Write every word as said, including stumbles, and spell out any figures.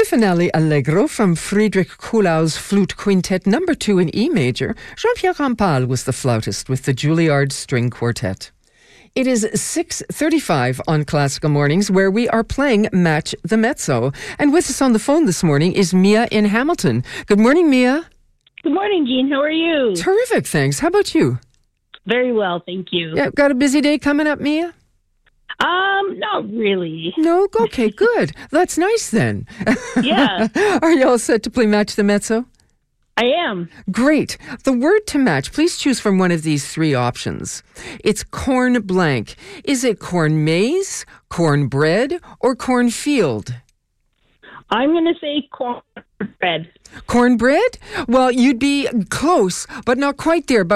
The finale Allegro from Friedrich Kuhlau's Flute Quintet number two in E major. Jean-Pierre Rampal was the flautist with the Juilliard String Quartet. It is six thirty-five on Classical Mornings, where we are playing Match the Mezzo. And with us on the phone this morning is Mia in Hamilton. Good morning, Mia. Good morning, Jean. How are you? Terrific, thanks. How about you? Very well, thank you. Yeah, got a busy day coming up, Mia? Um, not really. No? Okay, good. That's nice then. Yeah. Are you all set to play Match the Mezzo? I am. Great. The word to match, please choose from one of these three options. It's corn blank. Is it corn maze, cornbread, or cornfield? I'm going to say cornbread. Cornbread? Well, you'd be close, but not quite there. But